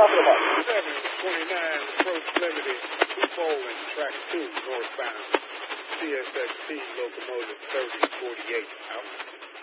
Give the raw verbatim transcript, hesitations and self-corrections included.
talking about? seven twenty-nine Approach Liberty, Bowling, track two, northbound. C S X T locomotive thirty forty-eight. Out.